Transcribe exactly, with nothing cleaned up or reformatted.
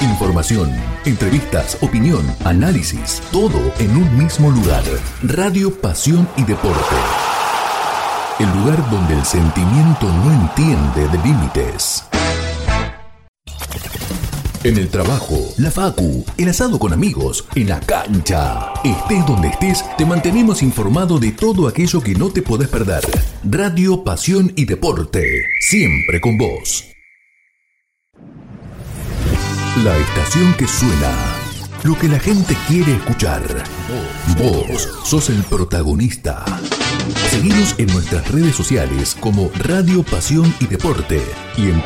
Información, entrevistas, opinión, análisis, todo en un mismo lugar. Radio Pasión y Deporte. El lugar donde el sentimiento no entiende de límites. En el trabajo, la facu, el asado con amigos, en la cancha. Estés donde estés, te mantenemos informado de todo aquello que no te podés perder. Radio Pasión y Deporte, siempre con vos. La estación que suena, lo que la gente quiere escuchar. Vos sos el protagonista. Seguinos en nuestras redes sociales como Radio Pasión y Deporte y en